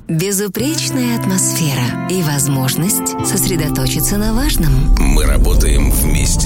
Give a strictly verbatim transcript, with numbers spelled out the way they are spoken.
Безупречная атмосфера и возможность сосредоточиться на важном. Мы работаем вместе